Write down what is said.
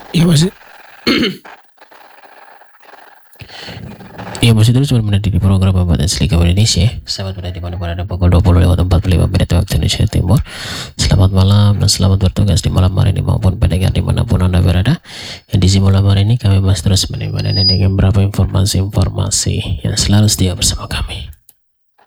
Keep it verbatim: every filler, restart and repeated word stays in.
Ya masih Ya masih terus menjadi di program Bundesliga Indonesia. Selamat berada di mana pada pukul dua puluh lewat empat puluh lima menit waktu Indonesia Timur. Selamat malam dan selamat bertugas di malam hari ini maupun pendengar dimanapun Anda berada. Yang di malam hari ini kami masih terus menemani dengan beberapa informasi-informasi yang selalu setia bersama kami.